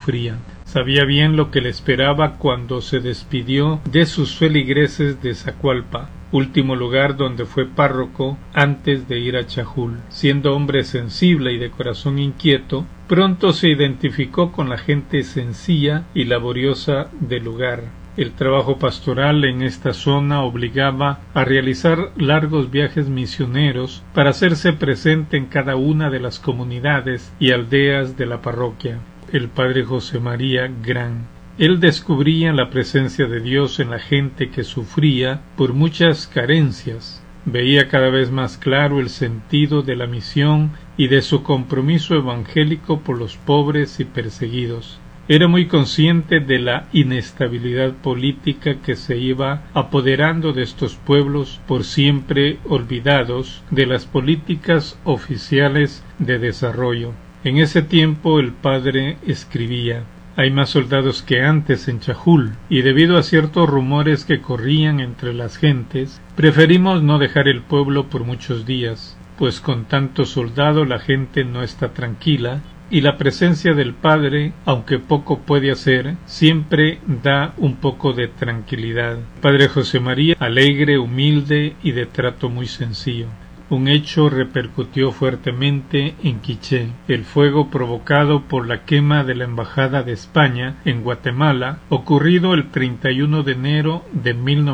sufría. Sabía bien lo que le esperaba cuando se despidió de sus feligreses de Zacualpa, último lugar donde fue párroco antes de ir a Chajul. Siendo hombre sensible y de corazón inquieto, pronto se identificó con la gente sencilla y laboriosa del lugar. El trabajo pastoral en esta zona obligaba a realizar largos viajes misioneros para hacerse presente en cada una de las comunidades y aldeas de la parroquia. El padre José María Gran. Él descubría la presencia de Dios en la gente que sufría por muchas carencias. Veía cada vez más claro el sentido de la misión y de su compromiso evangélico por los pobres y perseguidos. Era muy consciente de la inestabilidad política que se iba apoderando de estos pueblos por siempre olvidados de las políticas oficiales de desarrollo. En ese tiempo el padre escribía: hay más soldados que antes en Chajul, y debido a ciertos rumores que corrían entre las gentes, preferimos no dejar el pueblo por muchos días, pues con tanto soldado la gente no está tranquila, y la presencia del padre, aunque poco puede hacer, siempre da un poco de tranquilidad. Padre José María, alegre, humilde y de trato muy sencillo. Un hecho repercutió fuertemente en Quiché: el fuego provocado por la quema de la Embajada de España en Guatemala, ocurrido el 31 de enero de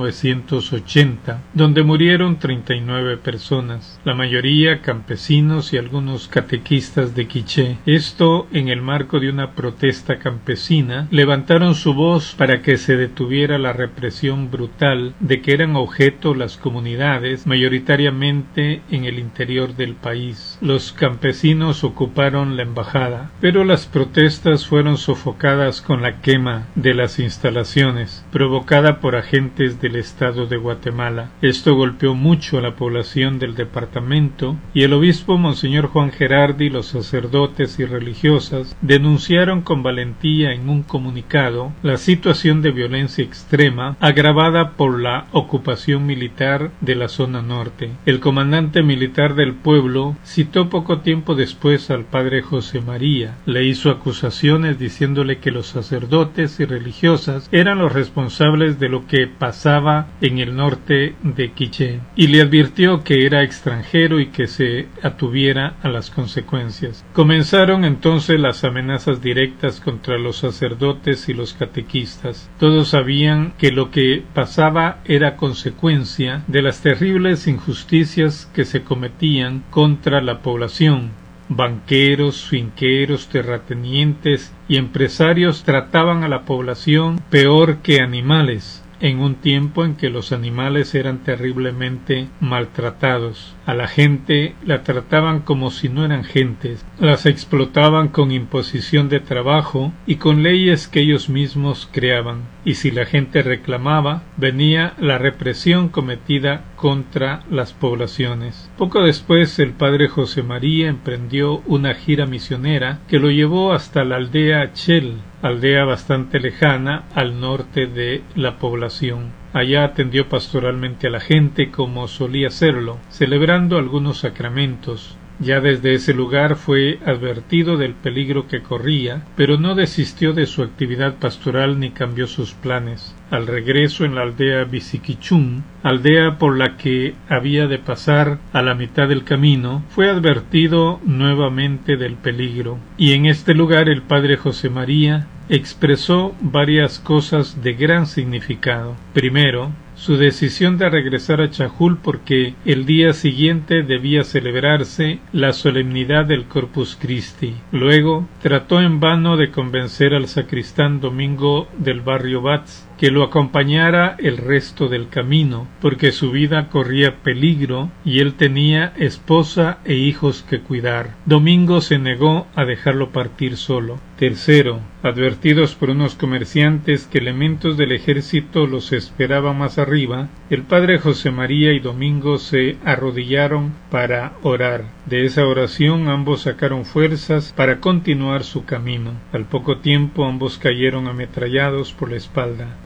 1980, donde murieron 39 personas, la mayoría campesinos y algunos catequistas de Quiché. Esto en el marco de una protesta campesina, levantaron su voz para que se detuviera la represión brutal de que eran objeto las comunidades, mayoritariamente en el interior del país. Los campesinos ocuparon la embajada, pero las protestas fueron sofocadas con la quema de las instalaciones, provocada por agentes del Estado de Guatemala. Esto golpeó mucho a la población del departamento, y el obispo Monseñor Juan Gerardi y los sacerdotes y religiosas denunciaron con valentía en un comunicado la situación de violencia extrema agravada por la ocupación militar de la zona norte. El comandante militar del pueblo citó poco tiempo después al padre José María. Le hizo acusaciones diciéndole que los sacerdotes y religiosas eran los responsables de lo que pasaba en el norte de Quiché, y le advirtió que era extranjero y que se atuviera a las consecuencias. Comenzaron entonces las amenazas directas contra los sacerdotes y los catequistas. Todos sabían que lo que pasaba era consecuencia de las terribles injusticias que se cometían contra la población. Banqueros, finqueros, terratenientes y empresarios trataban a la población peor que animales, en un tiempo en que los animales eran terriblemente maltratados. A la gente la trataban como si no eran gentes, las explotaban con imposición de trabajo y con leyes que ellos mismos creaban, y si la gente reclamaba, venía la represión cometida contra las poblaciones. Poco después el padre José María emprendió una gira misionera que lo llevó hasta la aldea Chel, aldea bastante lejana al norte de la población. Allá atendió pastoralmente a la gente como solía hacerlo, celebrando algunos sacramentos. Ya desde ese lugar fue advertido del peligro que corría, pero no desistió de su actividad pastoral ni cambió sus planes. Al regreso en la aldea Bisiquichún, aldea por la que había de pasar a la mitad del camino, fue advertido nuevamente del peligro, y en este lugar el padre José María expresó varias cosas de gran significado. Primero, su decisión de regresar a Chajul porque el día siguiente debía celebrarse la solemnidad del Corpus Christi. Luego, trató en vano de convencer al sacristán Domingo del barrio Batz que lo acompañara el resto del camino, porque su vida corría peligro y él tenía esposa e hijos que cuidar. Domingo se negó a dejarlo partir solo. Tercero, advertidos por unos comerciantes que elementos del ejército los esperaban más arriba, el padre José María y Domingo se arrodillaron para orar. De esa oración ambos sacaron fuerzas para continuar su camino. Al poco tiempo ambos cayeron ametrallados por la espalda.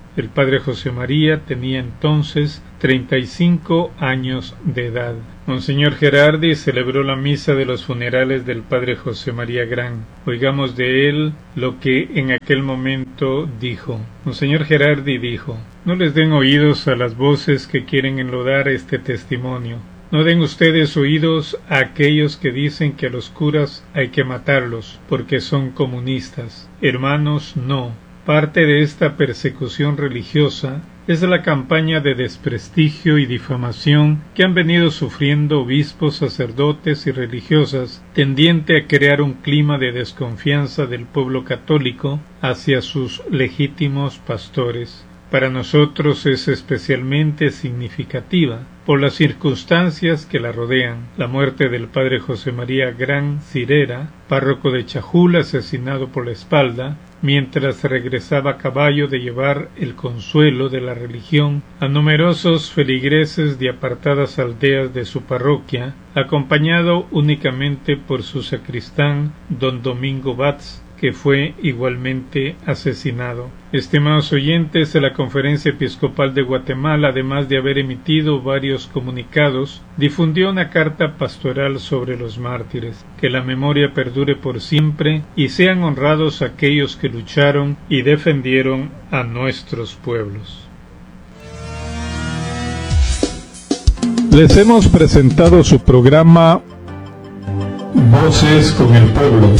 El padre José María tenía entonces 35 años de edad. Monseñor Gerardi celebró la misa de los funerales del padre José María Gran. Oigamos de él lo que en aquel momento dijo. Monseñor Gerardi dijo: no les den oídos a las voces que quieren enlodar este testimonio. No den ustedes oídos a aquellos que dicen que a los curas hay que matarlos porque son comunistas. Hermanos, no. Parte de esta persecución religiosa es la campaña de desprestigio y difamación que han venido sufriendo obispos, sacerdotes y religiosas, tendiente a crear un clima de desconfianza del pueblo católico hacia sus legítimos pastores. Para nosotros es especialmente significativa por las circunstancias que la rodean: la muerte del padre José María Gran Cirera, párroco de Chajul, asesinado por la espalda mientras regresaba a caballo de llevar el consuelo de la religión a numerosos feligreses de apartadas aldeas de su parroquia, acompañado únicamente por su sacristán don Domingo Batz, que fue igualmente asesinado. Estimados oyentes, de la Conferencia Episcopal de Guatemala, además de haber emitido varios comunicados, difundió una carta pastoral sobre los mártires. Que la memoria perdure por siempre y sean honrados aquellos que lucharon y defendieron a nuestros pueblos. Les hemos presentado su programa Voces con el Pueblo,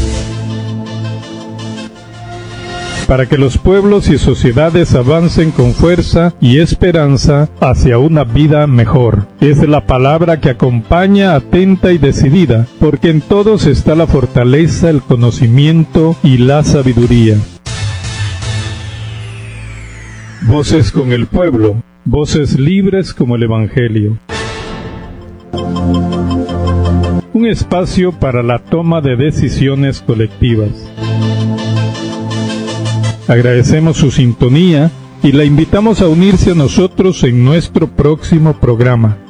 para que los pueblos y sociedades avancen con fuerza y esperanza hacia una vida mejor. Es la palabra que acompaña atenta y decidida, porque en todos está la fortaleza, el conocimiento y la sabiduría. Voces con el pueblo, voces libres como el Evangelio. Un espacio para la toma de decisiones colectivas. Agradecemos su sintonía y la invitamos a unirse a nosotros en nuestro próximo programa.